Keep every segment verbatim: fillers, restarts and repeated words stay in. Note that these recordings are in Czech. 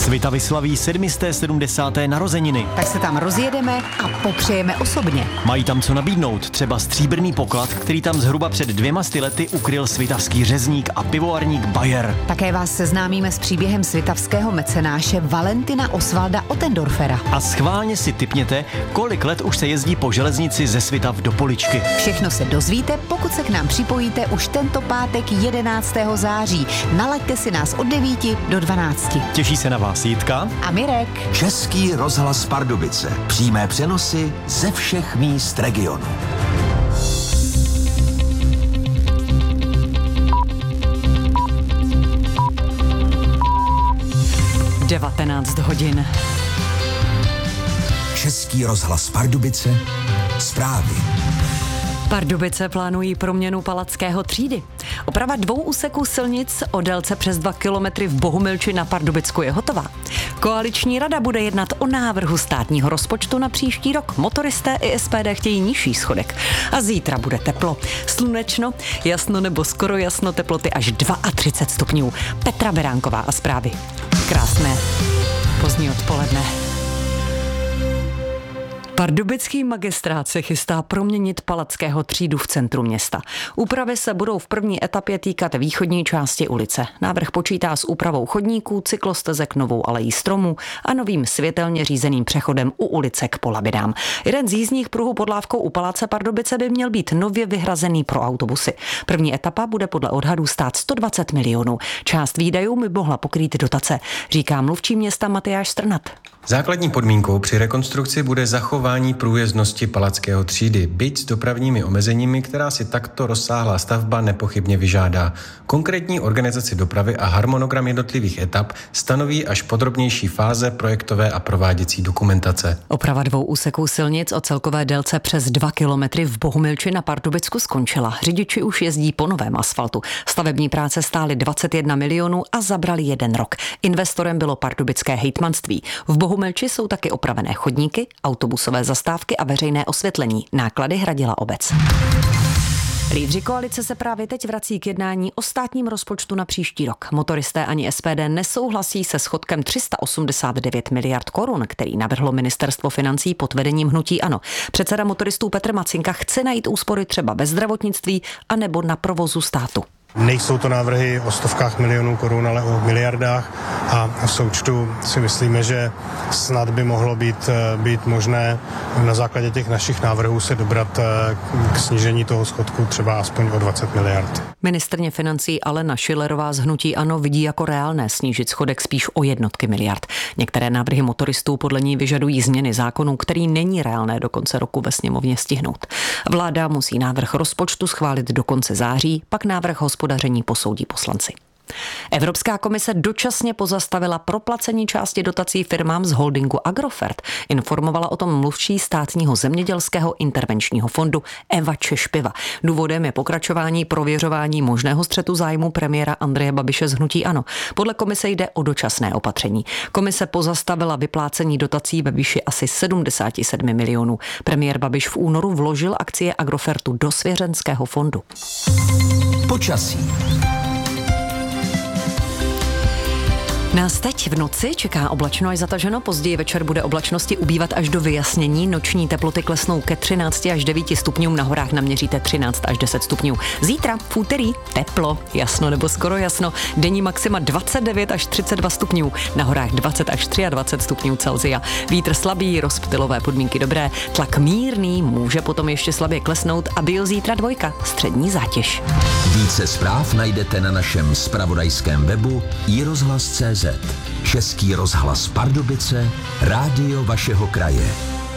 Svita vyslaví sedmisté sedmdesáté narozeniny. Tak se tam rozjedeme a popřejeme osobně. Mají tam co nabídnout, třeba stříbrný poklad, který tam zhruba před dvěma sty lety ukryl svitavský řezník a pivovarník Bayer. Také vás seznámíme s příběhem svitavského mecenáše Valentina Osvalda Ottendorfera. A schválně si tipněte, kolik let už se jezdí po železnici ze Svitav do Poličky. Všechno se dozvíte, pokud se k nám připojíte už tento pátek jedenáctého září. Nalaďte si nás od devíti do dvanácti. Těší se na vás Jitka a Mirek. Český rozhlas Pardubice. Přímé přenosy ze všech míst regionu. devatenáct hodin. Český rozhlas Pardubice. Zprávy. Pardubice plánují proměnu Palackého třídy. Oprava dvou úseků silnic o délce přes dva kilometry v Bohumilči na Pardubicku je hotová. Koaliční rada bude jednat o návrhu státního rozpočtu na příští rok. Motoristé i S P D chtějí nižší schodek. A zítra bude teplo. Slunečno, jasno nebo skoro jasno, teploty až třicet dva stupňů. Petra Beránková a zprávy. Krásné pozdní odpoledne. Pardubický magistrát se chystá proměnit Palackého třídu v centru města. Úpravy se budou v první etapě týkat východní části ulice. Návrh počítá s úpravou chodníků, cyklostezek, novou alejí stromů a novým světelně řízeným přechodem u ulice k Polabidám. Jeden z jízdních pruhů pod lávkou u Paláce Pardubice by měl být nově vyhrazený pro autobusy. První etapa bude podle odhadů stát sto dvacet milionů. Část výdajů by mohla pokrýt dotace, říká mluvčí města Matyáš Strnad. Základní podmínkou při rekonstrukci bude zachování průjezdnosti Palackého třídy, byť s dopravními omezeními, která si takto rozsáhlá stavba nepochybně vyžádá. Konkrétní organizaci dopravy a harmonogram jednotlivých etap stanoví až podrobnější fáze projektové a prováděcí dokumentace. Oprava dvou úseků silnic o celkové délce přes dva kilometry v Bohumilči na Pardubicku skončila. Řidiči už jezdí po novém asfaltu. Stavební práce stály dvacet jedna milionů a zabrali jeden rok. Investorem bylo pardubické hejtmanství. V Bohumilči jsou taky opravené chodníky, autobusové zastávky a veřejné osvětlení. Náklady hradila obec. Lídři koalice se právě teď vrací k jednání o státním rozpočtu na příští rok. Motoristé ani S P D nesouhlasí se schodkem tři sta osmdesát devět miliard korun, který navrhlo ministerstvo financí pod vedením hnutí ANO. Předseda motoristů Petr Macinka chce najít úspory třeba ve zdravotnictví anebo na provozu státu. Nejsou to návrhy o stovkách milionů korun, ale o miliardách a v součtu si myslíme, že snad by mohlo být, být možné na základě těch našich návrhů se dobrat k snížení toho schodku třeba aspoň o dvacet miliard. Ministryně financí Alena Schillerová z hnutí ANO vidí jako reálné snížit schodek spíš o jednotky miliard. Některé návrhy motoristů podle ní vyžadují změny zákonů, který není reálné do konce roku ve sněmovně stihnout. Vláda musí návrh rozpočtu schválit do konce září, pak návrh hospodaření posoudí poslanci. Evropská komise dočasně pozastavila proplacení části dotací firmám z holdingu Agrofert. Informovala o tom mluvčí státního zemědělského intervenčního fondu Eva Češpiva. Důvodem je pokračování prověřování možného střetu zájmu premiéra Andreje Babiše z hnutí ANO. Podle komise jde o dočasné opatření. Komise pozastavila vyplácení dotací ve výši asi sedmdesát sedm milionů. Premiér Babiš v únoru vložil akcie Agrofertu do svěřenského fondu. Počasí. Nás teď v noci čeká oblačno až zataženo, později večer bude oblačnosti ubývat až do vyjasnění, noční teploty klesnou ke třinácti až devíti stupňům, na horách naměříte třináct až deset stupňů. Zítra v úterý teplo, jasno nebo skoro jasno, denní maxima dvacet devět až třicet dva stupňů, na horách dvacet až dvacet tři stupňů Celsia. Vítr slabý, rozptylové podmínky dobré, tlak mírný, může potom ještě slabě klesnout a bio zítra dvojka, střední zátěž. Více zpráv najdete na našem zpravodajském webu i rozhlas tečka cé zet. Český rozhlas Pardubice, rádio vašeho kraje.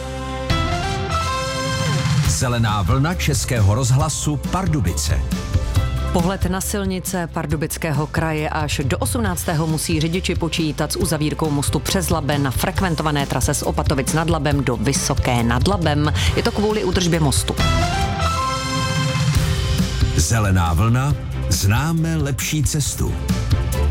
Zelená vlna Českého rozhlasu Pardubice. Pohled na silnice Pardubického kraje až do osmnáctého musí řidiči počítat s uzavírkou mostu přes Labe na frekventované trase z Opatovic nad Labem do Vysoké nad Labem. Je to kvůli údržbě mostu. Zelená vlna, známe lepší cestu.